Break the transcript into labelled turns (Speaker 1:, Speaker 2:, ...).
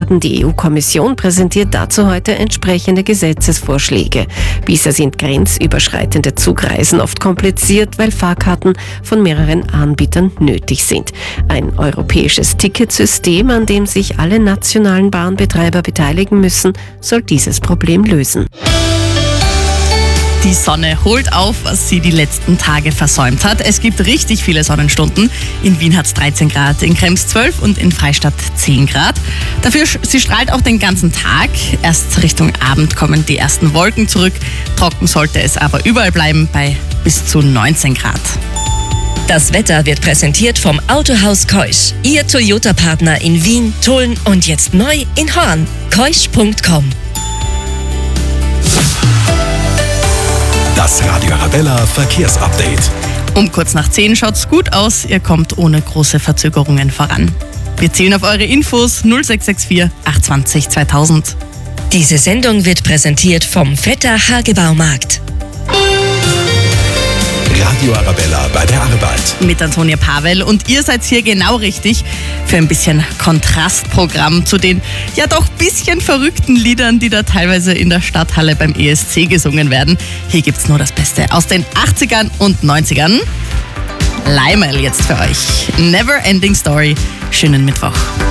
Speaker 1: Fahrkarten. Die EU-Kommission präsentiert dazu heute entsprechende Gesetzesvorschläge. Bisher sind grenzüberschreitende Zugreisen oft kompliziert, weil Fahrkarten von mehreren Anbietern nötig sind. Ein europäisches Ticketsystem, an dem sich alle nationalen Bahnbetreiber beteiligen müssen, soll dieses Problem lösen.
Speaker 2: Die Sonne holt auf, was sie die letzten Tage versäumt hat. Es gibt richtig viele Sonnenstunden. In Wien hat es 13 Grad, in Krems 12 und in Freistadt 10 Grad. Dafür, sie strahlt auch den ganzen Tag. Erst Richtung Abend kommen die ersten Wolken zurück. Trocken sollte es aber überall bleiben bei bis zu 19 Grad.
Speaker 3: Das Wetter wird präsentiert vom Autohaus Keusch. Ihr Toyota-Partner in Wien, Tulln und jetzt neu in Horn. Keusch.com.
Speaker 4: Das Radio Arabella Verkehrsupdate.
Speaker 2: Um kurz nach 10 schaut's gut aus. Ihr kommt ohne große Verzögerungen voran. Wir zählen auf eure Infos 0664 820 2000.
Speaker 3: Diese Sendung wird präsentiert vom Vetter Hagebaumarkt.
Speaker 4: Radio Arabella bei der Arbeit.
Speaker 2: Mit Antonia Pavel und ihr seid hier genau richtig für ein bisschen Kontrastprogramm zu den ja doch bisschen verrückten Liedern, die da teilweise in der Stadthalle beim ESC gesungen werden. Hier gibt's nur das Beste aus den 80ern und 90ern. Lionel jetzt für euch. Never Ending Story. Schönen Mittwoch.